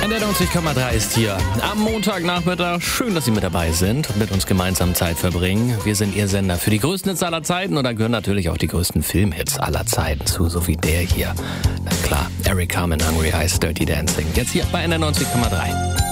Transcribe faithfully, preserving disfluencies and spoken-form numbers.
N R neunzig Komma drei ist hier am Montagnachmittag. Schön, dass Sie mit dabei sind und mit uns gemeinsam Zeit verbringen. Wir sind Ihr Sender für die größten Hits aller Zeiten und da gehören natürlich auch die größten Filmhits aller Zeiten zu, so wie der hier. Na klar, Eric Carmen, Hungry Eyes, Dirty Dancing. Jetzt hier bei N R neunzig Komma drei.